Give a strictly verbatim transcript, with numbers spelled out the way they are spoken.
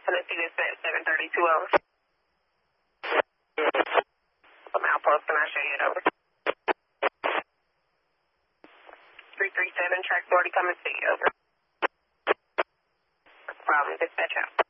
Tennessee dispatch seven thirty-two over. From Outpost, can I show you it over? three three seven, track forty coming to you, over. Problem, dispatch out.